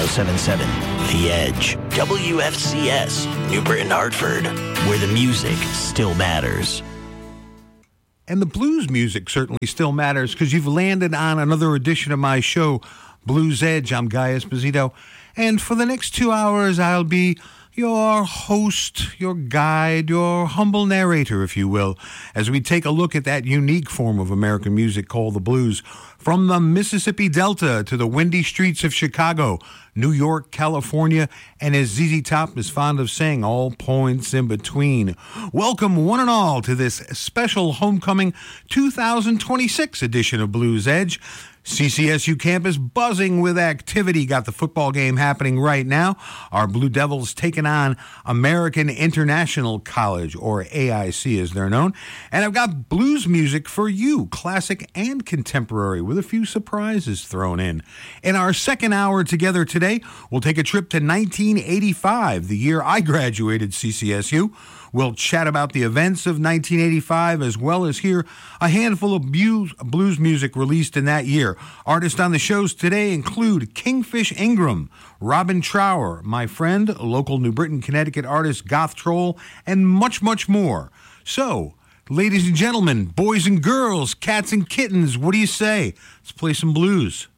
107.7 The Edge, WFCS, New Britain, Hartford, where the music still matters. And the blues music certainly still matters because you've landed on another edition of my show, Blues Edge. I'm Guy Esposito. And for the next 2 hours, I'll be your host, your guide, your humble narrator, if you will, as we take a look at that unique form of American music called the blues. From the Mississippi Delta to the windy streets of Chicago, New York, California, and as ZZ Top is fond of saying, all points in between. Welcome one and all to this special homecoming 2026 edition of Blues Edge. CCSU campus buzzing with activity. Got the football game happening right now. Our Blue Devils taking on American International College, or AIC as they're known. And I've got blues music for you, classic and contemporary, with a few surprises thrown in. In our second hour together today, we'll take a trip to 1985, the year I graduated CCSU. We'll chat about the events of 1985 as well as hear a handful of blues music released in that year. Artists on the shows today include Kingfish Ingram, Robin Trower, my friend, local New Britain, Connecticut artist Goth Troll, and much, much more. So, ladies and gentlemen, boys and girls, cats and kittens, what do you say? Let's play some blues.